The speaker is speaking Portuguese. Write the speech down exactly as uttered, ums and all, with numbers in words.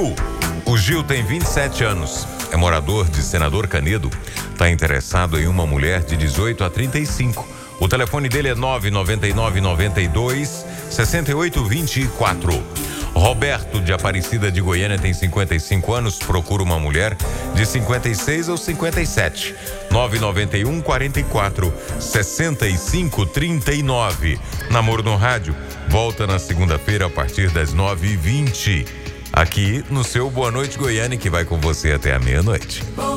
Gil. O Gil tem vinte e sete anos, é morador de Senador Canedo, está interessado em uma mulher de dezoito a trinta e cinco. O telefone dele é nove nove nove nove dois, seis oito dois quatro. Roberto, de Aparecida de Goiânia, tem cinquenta e cinco anos, procura uma mulher de cinquenta e seis ou cinquenta e sete. nove nove um, quarenta e quatro, sessenta e cinco, trinta e nove. Namoro no Rádio volta na segunda-feira a partir das nove e vinte. Aqui no seu Boa Noite Goiânia, que vai com você até a meia-noite.